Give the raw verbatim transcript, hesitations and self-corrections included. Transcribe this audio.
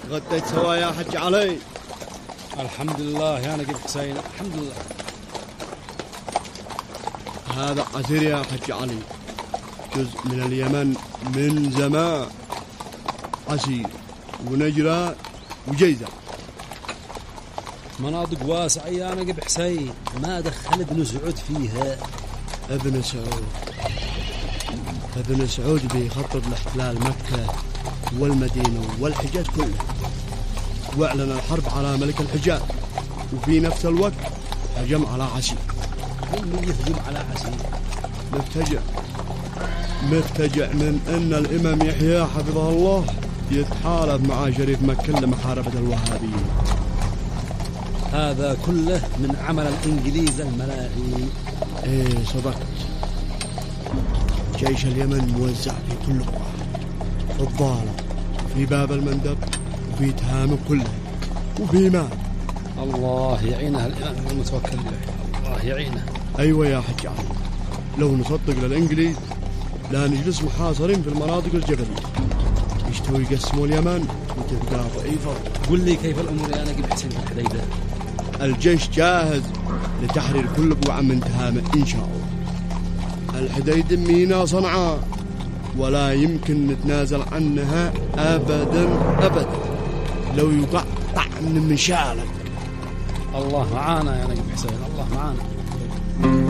غديت سوا يا حج علي؟ الحمد لله يا نقيب حسين، الحمد لله. هذا عسير يا حج علي، جزء من اليمن من زمان، عسير ونجرة وجيزة. مناطق واسعة يا نقيب حسين، ما دخل ابن سعود فيها. ابن سعود ابن سعود بيخطط لاحتلال مكة والمدينة والحجاز كله، واعلن الحرب على ملك الحجاز، وفي نفس الوقت هجم على عسير. من يهجم على عسير؟ مفتجع مفتجع من ان الامام يحيى حفظه الله يتحالف مع شريف مكة لمحاربة الوهابيين. هذا كله من عمل الانجليز الملاعين. ايه صدقت، جيش اليمن موزع في كل قرى، في الضالة، في باب المندب، وفي تهامه كله، وفي مال. الله يعينه الإمام المتوكل به، الله يعينه. أيوة يا حج علي، لو نصدق للإنجليز لا نجلس محاصرين في المناطق الجبلية، يشتوا يقسموا اليمن وتبقى ضعيفة. قل لي كيف الأمور يا نقيب حسين في الحديدة؟ الجيش جاهز لتحرير كل بقعة من تهامه إن شاء الله. الحديدة مينا صنعاء، ولا يمكن نتنازل عنها أبدا أبدا، لو يقع طعن من شالك. الله معانا يا نقيب حسين، الله معانا.